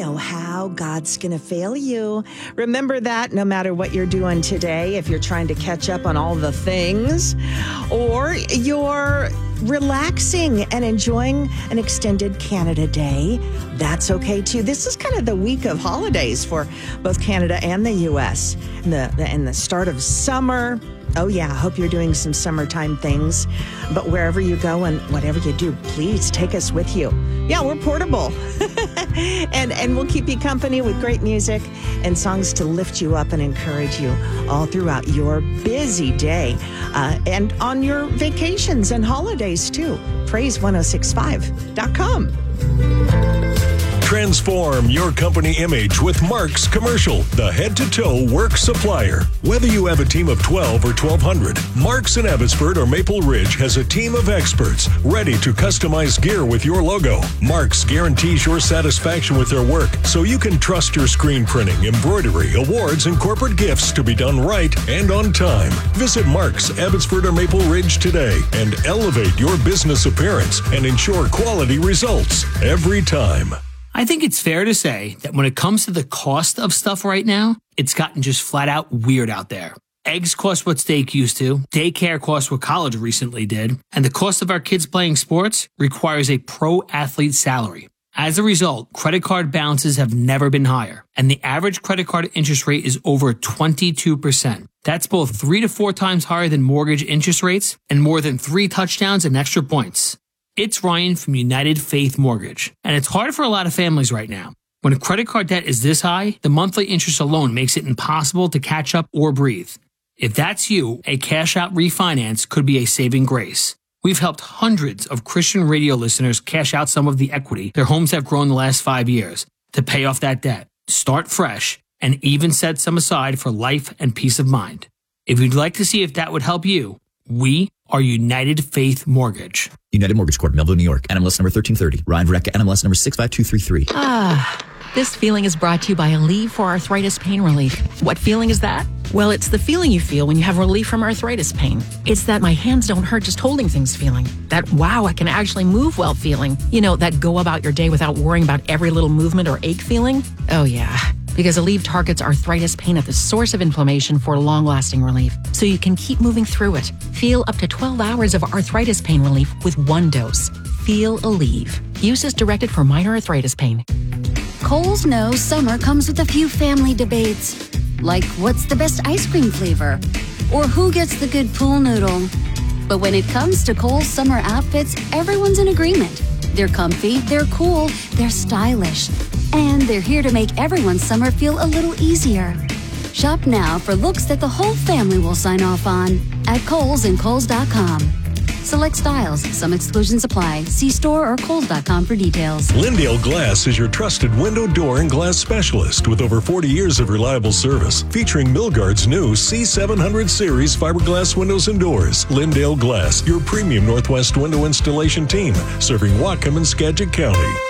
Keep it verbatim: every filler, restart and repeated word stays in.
know how God's going to fail you. Remember that no matter what you're doing today, if you're trying to catch up on all the things, or you're relaxing and enjoying an extended Canada Day, that's okay too. This is kind of the week of holidays for both Canada and the U S and the, the, and the start of summer. Oh yeah, I hope you're doing some summertime things. But wherever you go and whatever you do, please take us with you. Yeah, we're portable. and and we'll keep you company with great music and songs to lift you up and encourage you all throughout your busy day. Uh, and on your vacations and holidays too. praise ten sixty-five dot com. Transform your company image with Mark's Commercial, the head-to-toe work supplier. Whether you have a team of twelve or twelve hundred, Mark's in Abbotsford or Maple Ridge has a team of experts ready to customize gear with your logo. Mark's guarantees your satisfaction with their work, so you can trust your screen printing, embroidery, awards, and corporate gifts to be done right and on time. Visit Mark's Abbotsford or Maple Ridge today and elevate your business appearance and ensure quality results every time. I think it's fair to say that when it comes to the cost of stuff right now, it's gotten just flat out weird out there. Eggs cost what steak used to, daycare costs what college recently did, and the cost of our kids playing sports requires a pro athlete salary. As a result, credit card balances have never been higher, and the average credit card interest rate is over twenty-two percent. That's both three to four times higher than mortgage interest rates and more than three touchdowns and extra points. It's Ryan from United Faith Mortgage, and it's hard for a lot of families right now. When a credit card debt is this high, the monthly interest alone makes it impossible to catch up or breathe. If that's you, a cash-out refinance could be a saving grace. We've helped hundreds of Christian radio listeners cash out some of the equity their homes have grown the last five years to pay off that debt, start fresh, and even set some aside for life and peace of mind. If you'd like to see if that would help you, we are United Faith Mortgage. United Mortgage Corp, Melville, New York. N M L S number thirteen thirty. Ryan Verrecka, N M L S number six five two three three. Ah, this feeling is brought to you by Aleve for Arthritis Pain Relief. What feeling is that? Well, it's the feeling you feel when you have relief from arthritis pain. It's that my hands don't hurt just holding things feeling. That wow, I can actually move well feeling. You know, that go about your day without worrying about every little movement or ache feeling. Oh yeah. Because Aleve targets arthritis pain at the source of inflammation for long-lasting relief, so you can keep moving through it. Feel up to twelve hours of arthritis pain relief with one dose. Feel Aleve. Use is directed for minor arthritis pain. Kohl's knows summer comes with a few family debates, like what's the best ice cream flavor, or who gets the good pool noodle. But when it comes to Kohl's summer outfits, everyone's in agreement. They're comfy, they're cool, they're stylish. And they're here to make everyone's summer feel a little easier. Shop now for looks that the whole family will sign off on at Kohl's and Kohl's dot com. Select styles. Some exclusions apply. See store or Kohl's dot com for details. Lindale Glass is your trusted window, door, and glass specialist with over forty years of reliable service. Featuring Milgard's new C seven hundred series fiberglass windows and doors. Lindale Glass, your premium Northwest window installation team, serving Whatcom and Skagit County.